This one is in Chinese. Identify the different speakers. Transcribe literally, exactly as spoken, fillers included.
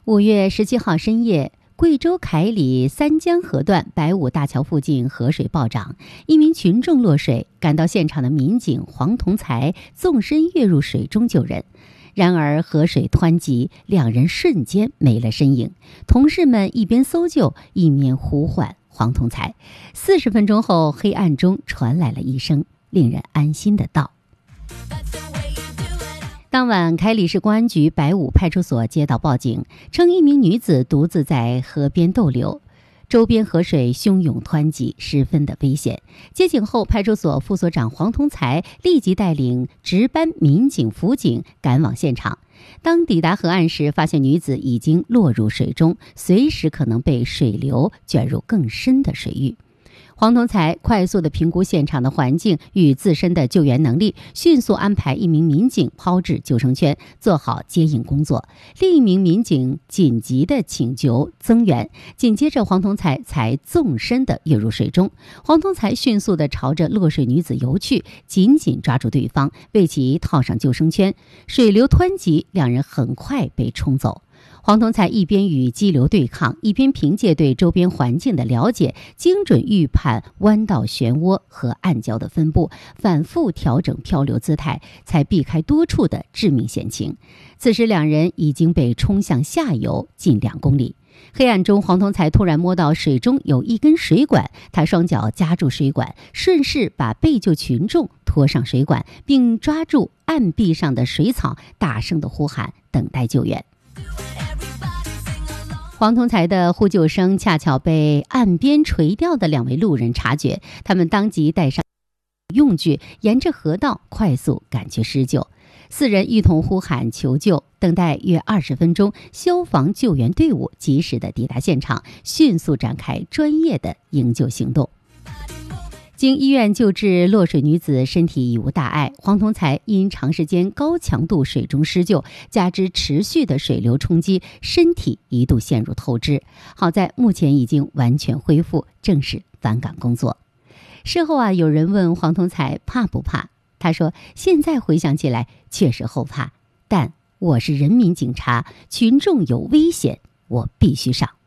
Speaker 1: 五月十七号深夜，贵州凯里三江河段白武大桥附近河水暴涨，一名群众落水，赶到现场的民警黄同才纵身跃入水中救人。然而河水湍急，两人瞬间没了身影。同事们一边搜救，一面呼唤黄同才。四十分钟后，黑暗中传来了一声令人安心的道。当晚，凯里市公安局白武派出所接到报警，称一名女子独自在河边逗留，周边河水汹涌湍急，十分的危险。接警后，派出所副所长黄同才立即带领值班民警辅警赶往现场。当抵达河岸时，发现女子已经落入水中，随时可能被水流卷入更深的水域。黄同才快速地评估现场的环境与自身的救援能力，迅速安排一名民警抛掷救生圈，做好接应工作。另一名民警紧急地请求增援，紧接着黄同才才纵身地跃入水中。黄同才迅速地朝着落水女子游去，紧紧抓住对方，为其套上救生圈。水流湍急，两人很快被冲走。黄同才一边与激流对抗，一边凭借对周边环境的了解，精准预判弯道漩涡和暗礁的分布，反复调整漂流姿态，才避开多处的致命险情。此时两人已经被冲向下游近两公里。黑暗中，黄同才突然摸到水中有一根水管，他双脚夹住水管，顺势把被救群众拖上水管，并抓住岸壁上的水草，大声地呼喊，等待救援。黄同才的呼救声恰巧被岸边垂钓的两位路人察觉，他们当即带上用具，沿着河道快速赶去施救。四人一同呼喊求救，等待约二十分钟，消防救援队伍及时的抵达现场，迅速展开专业的营救行动。经医院救治，落水女子身体已无大碍。黄同才因长时间高强度水中施救，加之持续的水流冲击，身体一度陷入透支。好在目前已经完全恢复，正式返岗工作。事后啊，有人问黄同才怕不怕，他说：“现在回想起来，确实后怕，但我是人民警察，群众有危险，我必须上。”